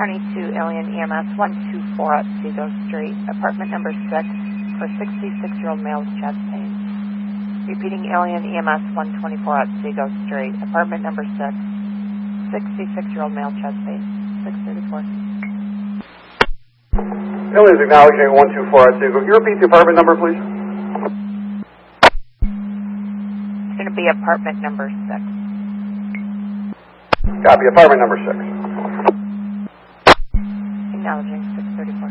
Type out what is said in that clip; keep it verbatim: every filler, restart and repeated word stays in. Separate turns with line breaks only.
County two Alien E M S one two four at Seago Street, apartment number six, for sixty-six-year-old male with chest pain. Repeating Alien E M S one twenty-four at Seago Street, apartment number six, sixty-six-year-old male chest pain, six thirty-four.
Aliens acknowledging one two four at Seago. Can you repeat the apartment number, please?
It's going to be apartment number six.
Copy, apartment number six.
Acknowledging six thirty-four.